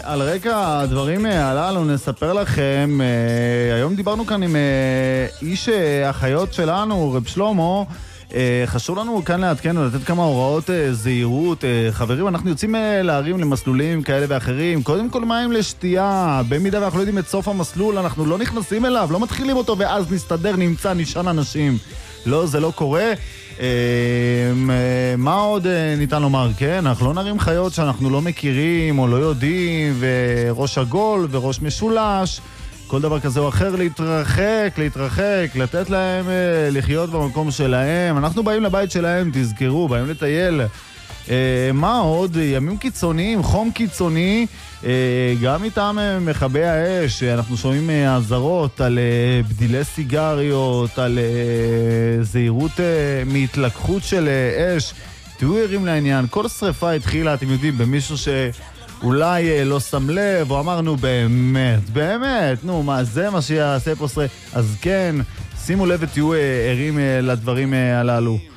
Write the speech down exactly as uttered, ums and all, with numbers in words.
על רקע הדברים הללו נספר לכם, היום דיברנו כאן עם איש החיות שלנו, רב שלמה. חשוב לנו כאן לעדכן ולתת כמה הוראות זהירות. חברים, אנחנו יוצאים להרים למסלולים כאלה ואחרים. קודם כל מים לשתייה. במידה ואנחנו לא יודעים את סוף המסלול, אנחנו לא נכנסים אליו, לא מתחילים אותו ואז נסתדר, נמצא, נשען אנשים. לא, זה לא קורה. מה עוד ניתן לומר? כן, אנחנו לא נרים חיות שאנחנו לא מכירים או לא יודעים, וראש עגול וראש משולש, כל דבר כזה או אחר, להתרחק, להתרחק, לתת להם לחיות במקום שלהם. אנחנו באים לבית שלהם, תזכרו, באים לטייל. מה עוד? ימים קיצוניים, חום קיצוני, גם איתם מכבי האש. אנחנו שומעים הזרות על בדילי סיגריות, על זהירות מהתלקחות של אש. תהיו ערים לעניין. כל שריפה התחילה, אתם יודעים, במישהו שאולי לא שם לב, או אמרנו באמת, באמת, נו, מה זה מה שיעשה פה שריפה? אז כן, שימו לב ותהיו ערים לדברים הללו.